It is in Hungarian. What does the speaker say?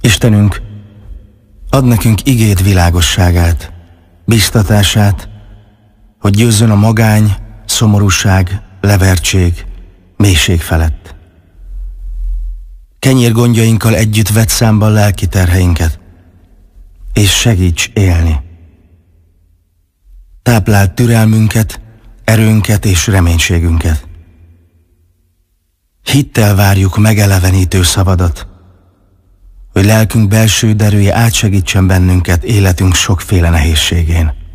Istenünk, add nekünk igéd világosságát, biztatását, hogy győzzön a magány, szomorúság, levertség, mélység felett. Kenyérgondjainkkal együtt vedd számba lelki terheinket, és segíts élni. Tápláld türelmünket, erőnket és reménységünket. Hittel várjuk megelevenítő szavadat, hogy lelkünk belső derűje átsegítsen bennünket életünk sokféle nehézségén.